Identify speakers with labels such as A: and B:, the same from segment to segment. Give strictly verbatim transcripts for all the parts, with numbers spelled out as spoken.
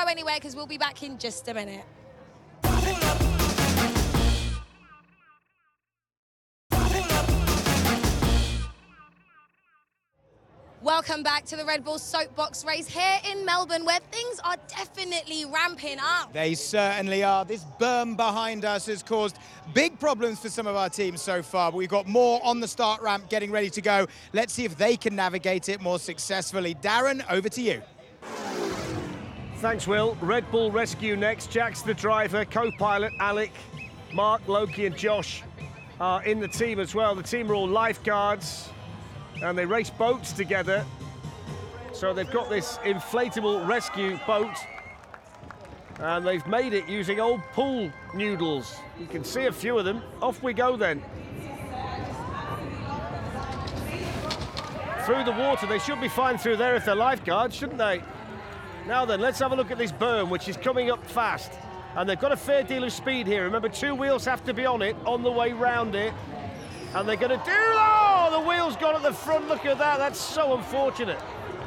A: go anywhere because we'll be back in just a minute. Welcome back to the Red Bull Soapbox race here in Melbourne, where things are definitely ramping up.
B: They certainly are. This berm behind us has caused big problems for some of our teams so far, but we've got more on the start ramp getting ready to go. Let's see if they can navigate it more successfully. Darren, over to you.
C: Thanks, Will. Red Bull Rescue next. Jack's the driver, co-pilot Alec, Mark, Loki and Josh are in the team as well. The team are all lifeguards, and they race boats together. So they've got this inflatable rescue boat, and they've made it using old pool noodles. You can see a few of them. Off we go then. Through the water. They should be fine through there if they're lifeguards, shouldn't they? Now then, let's have a look at this berm, which is coming up fast. And they've got a fair deal of speed here. Remember, two wheels have to be on it on the way round it. And they're going to do... Oh, the wheel's gone at the front. Look at that. That's so unfortunate.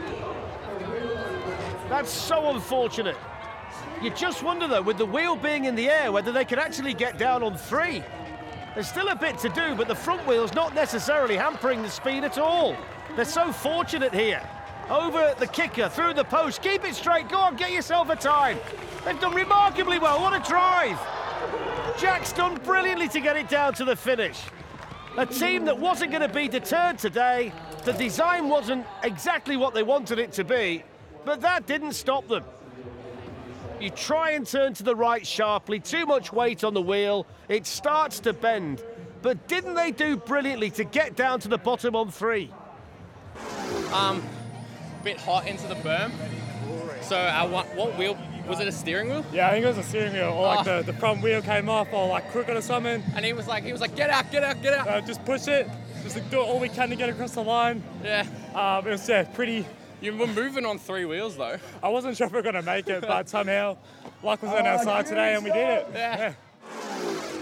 C: That's so unfortunate. You just wonder, though, with the wheel being in the air, whether they could actually get down on three. There's still a bit to do, but the front wheel's not necessarily hampering the speed at all. They're so fortunate here. Over the kicker, through the post. Keep it straight. Go on, get yourself a time. They've done remarkably well. What a drive. Jack's done brilliantly to get it down to the finish. A team that wasn't going to be deterred today. The design wasn't exactly what they wanted it to be, but that didn't stop them. You try and turn to the right sharply, too much weight on the wheel, it starts to bend. But didn't they do brilliantly to get down to the bottom on three?
D: Um, bit hot into the berm. So our one, what wheel, was it a steering wheel?
E: Yeah, I think it was a steering wheel, or like
D: Oh.
E: the, the front wheel came off, or like crooked or something.
D: And he was like, he was like, get out, get out, get out.
E: Uh, just push it, just like, do all we can to get across the line.
D: Yeah.
E: Um, it was, yeah, pretty...
D: You were moving on three wheels though.
E: I wasn't sure if we were going to make it, but somehow luck was on our side today and we did it.
D: Yeah.
E: Yeah.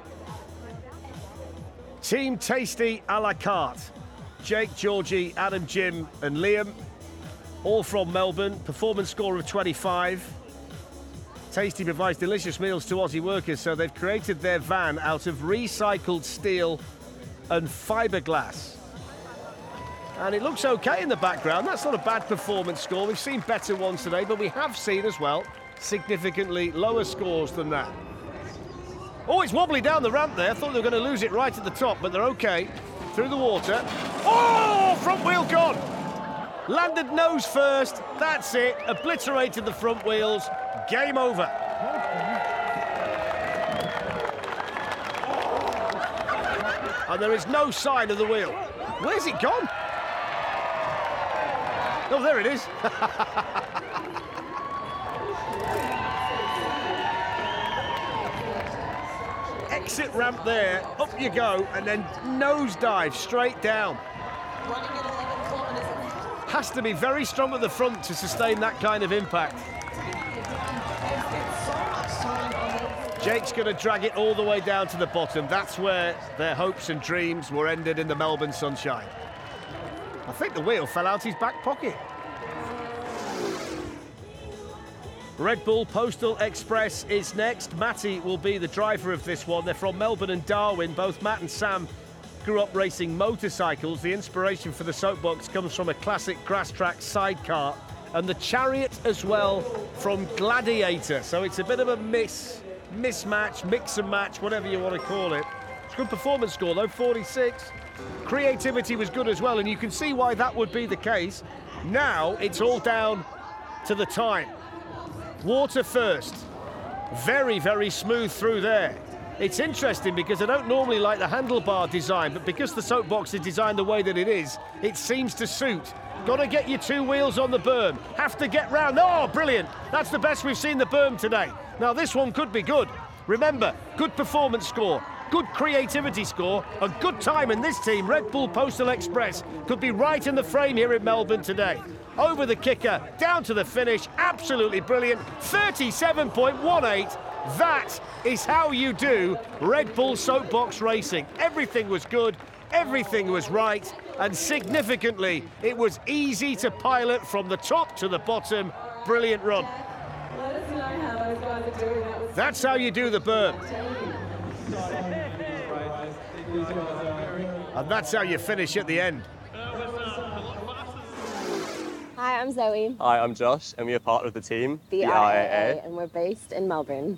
C: Team Tasty a la carte. Jake, Georgie, Adam, Jim and Liam, all from Melbourne. Performance score of twenty-five. Tasty provides delicious meals to Aussie workers, so they've created their van out of recycled steel and fiberglass. And it looks okay in the background. That's not a bad performance score. We've seen better ones today, but we have seen as well significantly lower scores than that. Oh, it's wobbly down the ramp there. I thought they were going to lose it right at the top, but they're okay. Through the water. Oh, front wheel gone. Landed nose first. That's it. Obliterated the front wheels. Game over. And there is no sign of the wheel. Where's it gone? Oh, there it is. Exit ramp there, up you go, and then nosedive straight down. Has to be very strong at the front to sustain that kind of impact. Jake's going to drag it all the way down to the bottom. That's where their hopes and dreams were ended in the Melbourne sunshine. I think the wheel fell out his back pocket. Red Bull Postal Express is next. Matty will be the driver of this one. They're from Melbourne and Darwin. Both Matt and Sam grew up racing motorcycles. The inspiration for the soapbox comes from a classic grass track sidecar, and the chariot as well from Gladiator. So it's a bit of a miss, mismatch, mix and match, whatever you want to call it. It's a good performance score though, forty-six. Creativity was good as well, and you can see why that would be the case. Now it's all down to the time. Water first. Very, very smooth through there. It's interesting because I don't normally like the handlebar design, but because the soapbox is designed the way that it is, it seems to suit. Got to get your two wheels on the berm. Have to get round. Oh, brilliant. That's the best we've seen the berm today. Now, this one could be good. Remember, good performance score, good creativity score, a good time in this team. Red Bull Postal Express could be right in the frame here in Melbourne today. Over the kicker, down to the finish, absolutely brilliant. thirty-seven point one eight. That is how you do Red Bull Soapbox racing. Everything was good, everything was right, and significantly, it was easy to pilot from the top to the bottom. Brilliant run. That's how you do the berm. And that's how you finish at the end.
F: Hi, I'm Zoe.
G: Hi, I'm Josh, and we are part of the team,
F: The R A A, and we're based in Melbourne.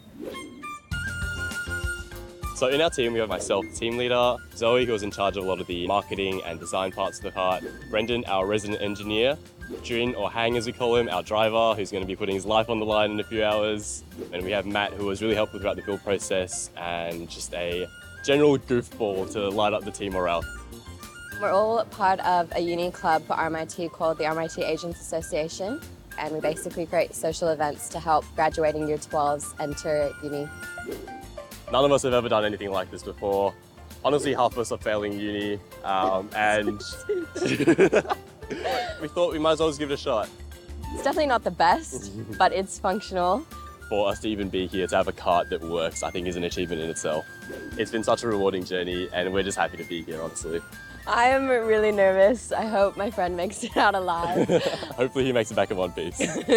G: So in our team, we have myself, the team leader, Zoe, who was in charge of a lot of the marketing and design parts of the part, Brendan, our resident engineer, Jun, or Hang as we call him, our driver, who's going to be putting his life on the line in a few hours, and we have Matt, who was really helpful throughout the build process, and just a general goofball to light up the team morale.
F: We're all part of a uni club for R M I T called the R M I T Agents Association, and we basically create social events to help graduating year twelves enter uni.
G: None of us have ever done anything like this before. Honestly, half of us are failing uni, um, and we thought we might as well just give it a shot.
F: It's definitely not the best, but it's functional.
G: For us to even be here, to have a cart that works, I think is an achievement in itself. It's been such a rewarding journey, and we're just happy to be here, honestly.
F: I am really nervous. I hope my friend makes it out alive.
G: Hopefully he makes it back in one piece.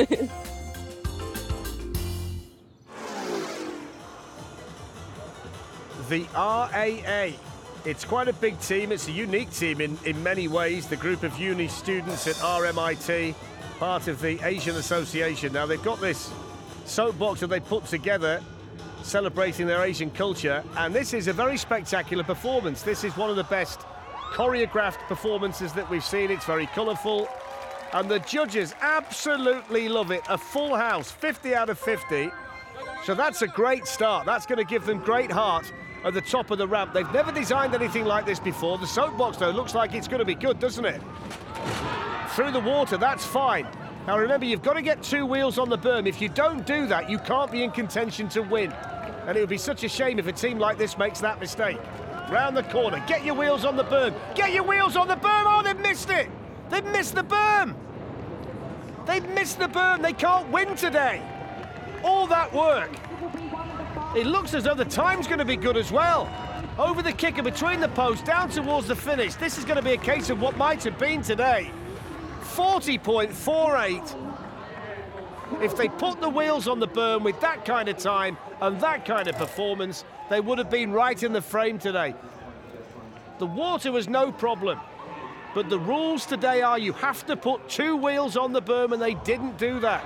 C: The R A A. It's quite a big team. It's a unique team in, in many ways. The group of uni students at R M I T, part of the Asian Association. Now, they've got this soapbox that they put together, celebrating their Asian culture, and this is a very spectacular performance. This is one of the best choreographed performances that we've seen. It's very colourful, and the judges absolutely love it. A full house, fifty out of fifty. So that's a great start. That's going to give them great heart at the top of the ramp. They've never designed anything like this before. The soapbox, though, looks like it's going to be good, doesn't it? Through the water, that's fine. Now, remember, you've got to get two wheels on the berm. If you don't do that, you can't be in contention to win. And it would be such a shame if a team like this makes that mistake. Round the corner, get your wheels on the berm. Get your wheels on the berm. Oh, they've missed it. They've missed the berm. They've missed the berm. They can't win today. All that work. It looks as though the time's going to be good as well. Over the kicker, between the posts, down towards the finish. This is going to be a case of what might have been today. forty point four eight. If they put the wheels on the berm with that kind of time and that kind of performance, they would have been right in the frame today. The water was no problem, but the rules today are you have to put two wheels on the berm, and they didn't do that.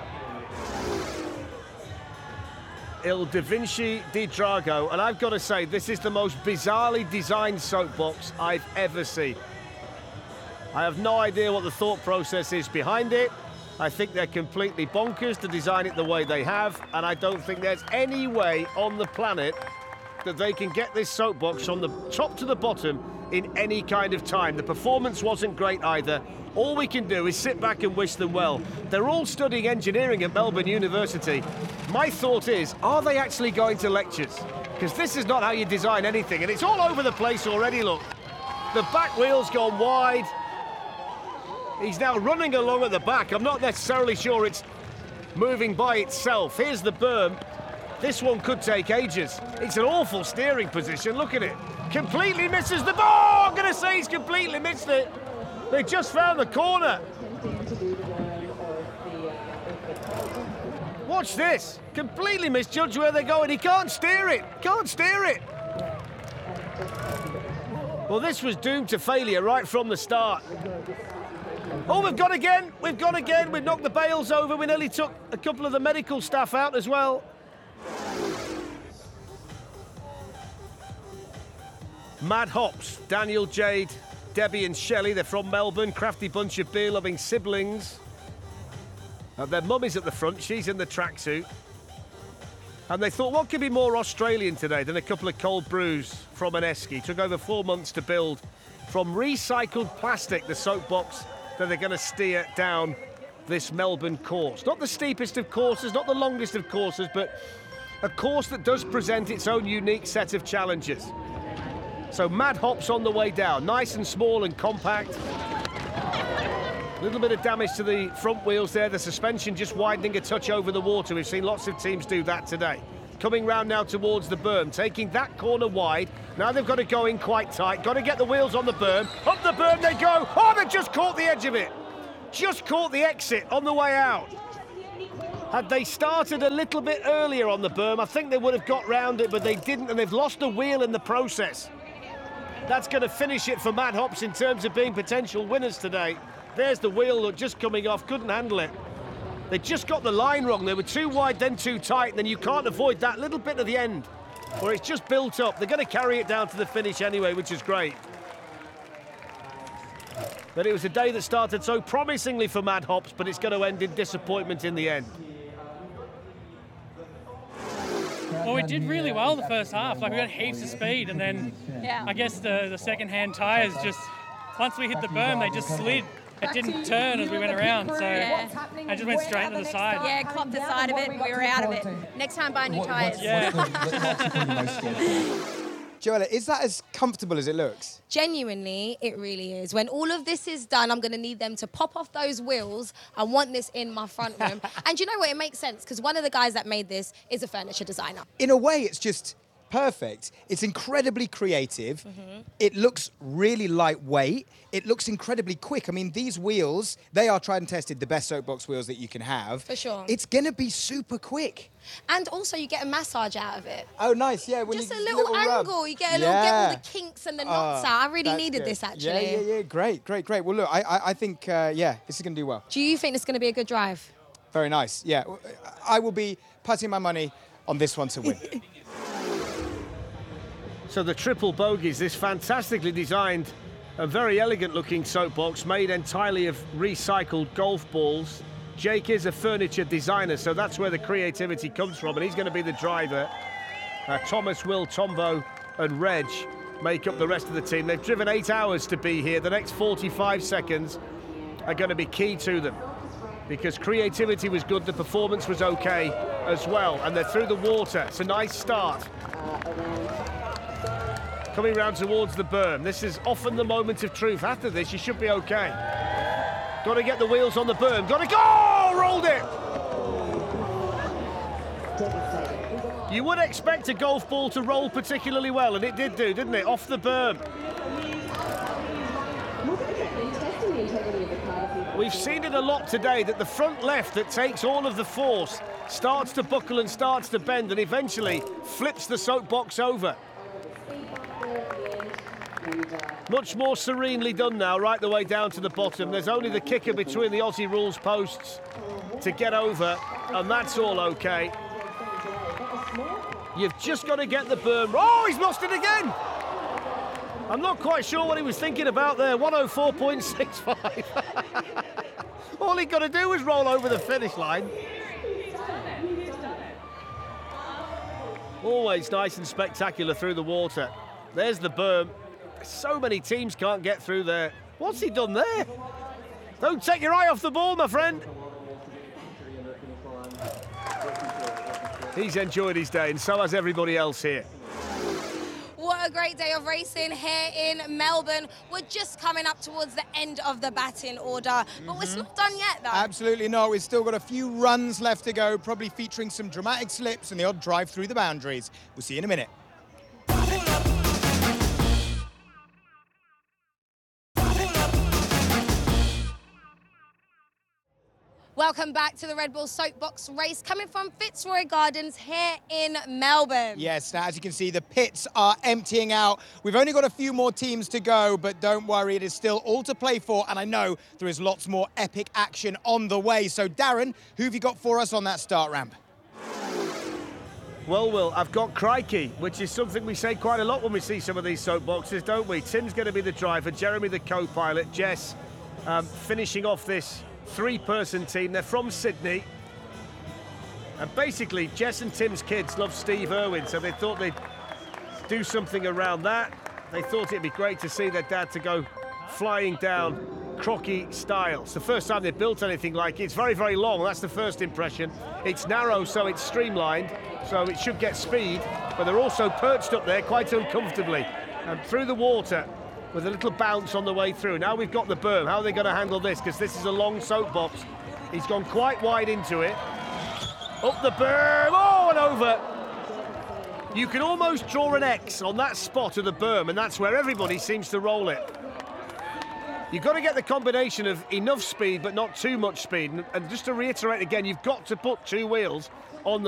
C: Il Da Vinci Di Drago, and I've got to say, this is the most bizarrely designed soapbox I've ever seen. I have no idea what the thought process is behind it. I think they're completely bonkers to design it the way they have, and I don't think there's any way on the planet that they can get this soapbox from the top to the bottom in any kind of time. The performance wasn't great either. All we can do is sit back and wish them well. They're all studying engineering at Melbourne University. My thought is, are they actually going to lectures? Because this is not how you design anything, and it's all over the place already, look. The back wheel's gone wide. He's now running along at the back. I'm not necessarily sure it's moving by itself. Here's the berm. This one could take ages. It's an awful steering position, look at it. Completely misses the ball. I'm gonna say he's completely missed it. They just found the corner. Watch this. Completely misjudged where they're going. He can't steer it. Can't steer it. Well, this was doomed to failure right from the start. Oh, we've gone again. We've gone again. We've knocked the bales over. We nearly took a couple of the medical staff out as well. Mad Hops, Daniel, Jade, Debbie and Shelley, they're from Melbourne, crafty bunch of beer-loving siblings. Uh, their mum is at the front, she's in the tracksuit. And they thought, what could be more Australian today than a couple of cold brews from an esky? Took over four months to build from recycled plastic, the soapbox that they're going to steer down this Melbourne course. Not the steepest of courses, not the longest of courses, but a course that does present its own unique set of challenges. So Mad Hops on the way down, nice and small and compact. A little bit of damage to the front wheels there, the suspension just widening a touch over the water. We've seen lots of teams do that today. Coming round now towards the berm, taking that corner wide. Now they've got to go in quite tight, got to get the wheels on the berm. Up the berm they go. Oh, they just caught the edge of it. Just caught the exit on the way out. Had they started a little bit earlier on the berm, I think they would have got round it, but they didn't, and they've lost a wheel in the process. That's going to finish it for Matt Hops in terms of being potential winners today. There's the wheel just coming off, couldn't handle it. They just got the line wrong. They were too wide, then too tight, and then you can't avoid that little bit at the end where it's just built up. They're going to carry it down to the finish anyway, which is great. But it was a day that started so promisingly for Matt Hops, but it's going to end in disappointment in the end.
E: Well, we did really well the first half. Like, we got heaps of speed, and then
A: Yeah.
E: I guess the, the second-hand tyres just, once we hit the berm, they just slid. It didn't turn as we went around, so
A: Yeah.
E: I just went straight to the side.
A: Yeah, clocked the side of it, and we were out of it. Next time, buy new tyres.
E: Yeah.
B: Joella, is that as comfortable as it looks?
A: Genuinely, it really is. When all of this is done, I'm going to need them to pop off those wheels. I want this in my front room. And you know what? It makes sense, because one of the guys that made this is a furniture designer.
B: In a way, it's just perfect. It's incredibly creative.
A: Mm-hmm.
B: It looks really lightweight. It looks incredibly quick. I mean, these wheels, they are tried and tested, the best soapbox wheels that you can have.
A: For sure.
B: It's going to be super quick.
A: And also, you get a massage out of it.
B: Oh, nice, yeah. When
A: Just
B: you,
A: a little,
B: rub.
A: angle. You get a little, get all
B: Yeah.
A: the kinks and the knots
B: Oh,
A: out. I really
B: that's
A: needed
B: good.
A: this, actually.
B: Yeah, yeah, yeah. Great, great, great. Well, look, I, I, I think, uh, yeah, this is going to do well.
A: Do you think it's going to be a good drive?
B: Very nice, yeah. I will be putting my money on this one to win.
C: So the triple bogies, this fantastically designed and very elegant looking soapbox made entirely of recycled golf balls. Jake is a furniture designer, so that's where the creativity comes from, and he's going to be the driver. Uh, Thomas, Will, Tombo and Reg make up the rest of the team. They've driven eight hours to be here. The next forty-five seconds are going to be key to them, because creativity was good, the performance was okay as well, and they're through the water. It's a nice start. Coming round towards the berm. This is often the moment of truth. After this, you should be okay. Got to get the wheels on the berm. Got to go! Rolled it! You would expect a golf ball to roll particularly well, and it did do, didn't it? Off the berm. We've seen it a lot today, that the front left that takes all of the force starts to buckle and starts to bend and eventually flips the soapbox over. Much more serenely done now, right the way down to the bottom. There's only the kicker between the Aussie rules posts to get over, and that's all okay. You've just got to get the berm. Oh, he's lost it again! I'm not quite sure what he was thinking about there. one oh four point six five. All he got to do was roll over the finish line. Always nice and spectacular through the water. There's the berm. So many teams can't get through there. What's he done there? Don't take your eye off the ball, my friend. He's enjoyed his day, and so has everybody else here.
A: What a great day of racing here in Melbourne. We're just coming up towards the end of the batting order, but
B: Mm-hmm.
A: it's not done yet, though.
B: Absolutely not. We've still got a few runs left to go, probably featuring some dramatic slips and the odd drive through the boundaries. We'll see you in a minute.
A: Welcome back to the Red Bull Soapbox race, coming from Fitzroy Gardens here in Melbourne.
B: Yes, now as you can see, the pits are emptying out. We've only got a few more teams to go, but don't worry, it is still all to play for, and I know there is lots more epic action on the way. So Darren, who have you got for us on that start ramp?
C: Well, Will, I've got Crikey, which is something we say quite a lot when we see some of these soapboxes, don't we? Tim's going to be the driver, Jeremy the co-pilot, Jess um, finishing off this three-person team. They're from Sydney. And basically, Jess and Tim's kids love Steve Irwin, so they thought they'd do something around that. They thought it'd be great to see their dad to go flying down crocky style. It's the first time they've built anything like it. It's very, very long. That's the first impression. It's narrow, so it's streamlined, so it should get speed, but they're also perched up there quite uncomfortably and through the water with a little bounce on the way through. Now we've got the berm. How are they going to handle this? Because this is a long soapbox. He's gone quite wide into it. Up the berm. Oh, and over. You can almost draw an X on that spot of the berm, and that's where everybody seems to roll it. You've got to get the combination of enough speed but not too much speed. And, and just to reiterate again, you've got to put two wheels on the